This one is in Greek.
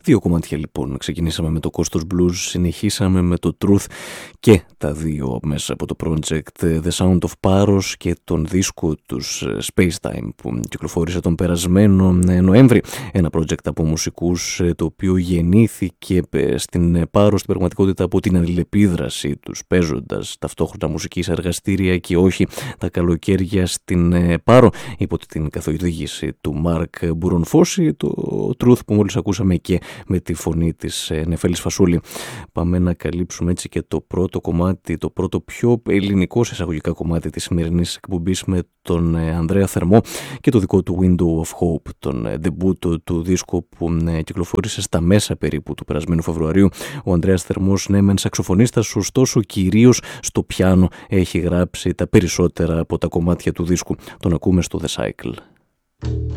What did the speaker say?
Δύο κομμάτια λοιπόν. Ξεκινήσαμε με το Κόστος Blues, συνεχίσαμε με το Truth και τα δύο μέσα από το project The Sound of Paros και τον δίσκο τους Spacetime που κυκλοφόρησε τον περασμένο Νοέμβρη. Ένα project από μουσικούς το οποίο γεννήθηκε στην Πάρο στην πραγματικότητα από την αλληλεπίδραση τους, παίζοντας ταυτόχρονα μουσική σε εργαστήρια και όχι τα καλοκαίρια στην Πάρο υπό την καθοδήγηση του Μάρκ Μπουρονφώση. Το Truth που μόλις ακούσαμε και με τη φωνή της Νεφέλης Φασούλη. Πάμε να καλύψουμε έτσι και το πρώτο κομμάτι, το πρώτο πιο ελληνικό σε εισαγωγικά κομμάτι της σημερινής εκπομπής με τον Ανδρέα Θερμό και το δικό του Window of Hope, τον debut του δίσκου που κυκλοφόρησε στα μέσα περίπου του περασμένου Φεβρουαρίου. Ο Ανδρέας Θερμός, ναι μεν σαξοφωνίστας, ωστόσο κυρίως στο πιάνο έχει γράψει τα περισσότερα από τα κομμάτια του δίσκου. Τον ακούμε στο The Cycle.